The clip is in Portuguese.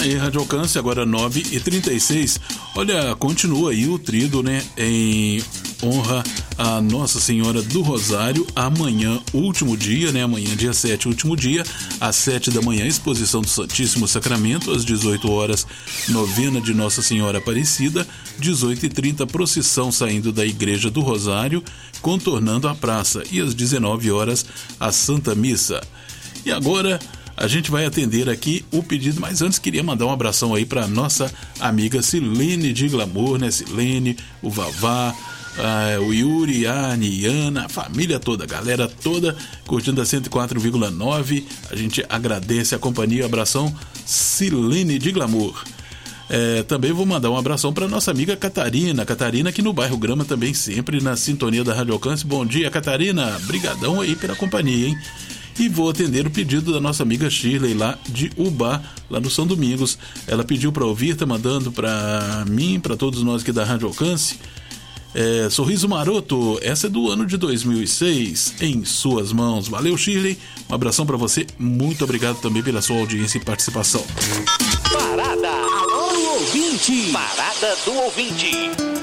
Aí, Rádio Alcance, agora 9h36. Olha, continua aí o tríduo, né? Em honra a Nossa Senhora do Rosário. Amanhã, último dia, né? Amanhã, dia 7, último dia, às 7 da manhã, exposição do Santíssimo Sacramento. Às 18 horas, novena de Nossa Senhora Aparecida. 18h30, procissão saindo da Igreja do Rosário, contornando a praça. E às 19 horas, a Santa Missa. E agora a gente vai atender aqui o pedido, mas antes queria mandar um abração aí para nossa amiga Silene de Glamour, né? Silene, o Vavá, o Yuri, a Ana, a família toda, a galera toda curtindo a 104,9. A gente agradece a companhia. Abração, Silene de Glamour. Também vou mandar um abração para nossa amiga Catarina aqui no bairro Grama, também sempre na sintonia da Rádio Alcance. Bom dia, Catarina, brigadão aí pela companhia, hein? E vou atender o pedido da nossa amiga Shirley lá de Ubá, lá no São Domingos. Ela pediu para ouvir, tá mandando para mim, para todos nós aqui da Rádio Alcance. Sorriso Maroto, essa é do ano de 2006, em suas mãos. Valeu, Shirley, um abração para você, muito obrigado também pela sua audiência e participação. Parada, alô ouvinte, Parada do Ouvinte.